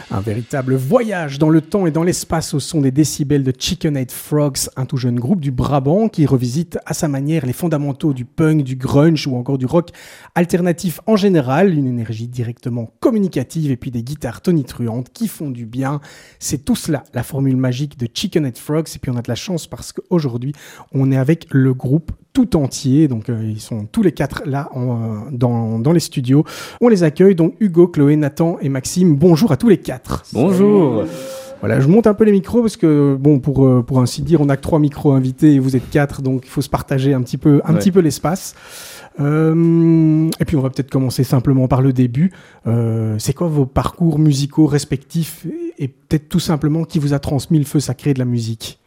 Un véritable voyage dans le temps et dans l'espace au son des décibels de Chicken-Head Frogs, un tout jeune groupe du Brabant qui revisite à sa manière les fondamentaux du punk, du grunge ou encore du rock alternatif en général, une énergie directement communicative et puis des guitares tonitruantes qui font du bien. C'est tout cela, la formule magique de Chicken-Head Frogs. Et puis on a de la chance parce qu'aujourd'hui, on est avec le groupe tout entier, donc ils sont tous les quatre là dans les studios. On les accueille, donc Hugo, Chloé, Nathan et Maxime. Bonjour à tous les quatre. Bonjour. Voilà, je monte un peu les micros parce que, bon, pour ainsi dire, on n'a que 3 micros invités et vous êtes 4, donc il faut se partager un petit peu l'espace. Et puis on va peut-être commencer simplement par le début. C'est quoi vos parcours musicaux respectifs et peut-être tout simplement qui vous a transmis le feu sacré de la musique?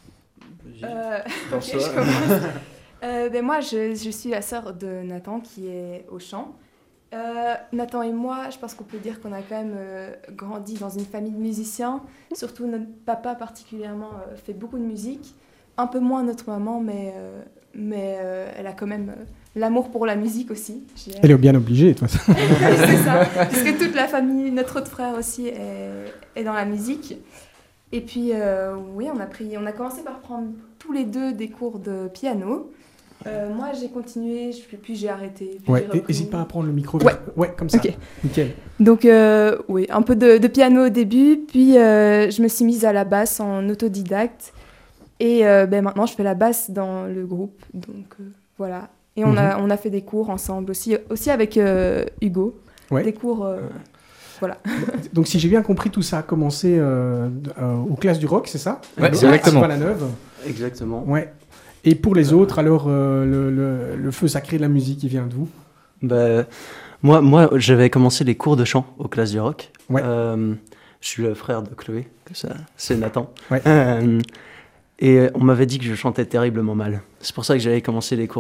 Je commence. Moi, je suis la sœur de Nathan qui est au chant. Nathan et moi, je pense qu'on peut dire qu'on a quand même grandi dans une famille de musiciens. Surtout notre papa particulièrement fait beaucoup de musique. Un peu moins notre maman, mais elle a quand même l'amour pour la musique aussi. Elle est bien obligée, toi. C'est ça, puisque toute la famille, notre autre frère aussi est dans la musique. Et puis, oui, on a commencé par prendre tous les deux des cours de piano. Moi, j'ai continué, puis j'ai arrêté. Ouais, n'hésite pas à prendre le micro. Ouais, comme ça. Okay. Nickel. Donc, oui, un peu de piano au début, puis je me suis mise à la basse en autodidacte. Et maintenant, je fais la basse dans le groupe. Donc, voilà. Et on a fait des cours ensemble aussi avec Hugo. Ouais. Des cours... Voilà. Donc, si j'ai bien compris, tout ça a commencé aux classes du rock, c'est ça? Ouais, exactement. À la Neuve. Exactement. Ouais. Et pour les autres, alors, le feu sacré de la musique, il vient d'où? Moi, j'avais commencé les cours de chant aux classes du rock. Ouais. Je suis le frère de Chloé, c'est Nathan. Ouais. Et on m'avait dit que je chantais terriblement mal. C'est pour ça que j'avais commencé les cours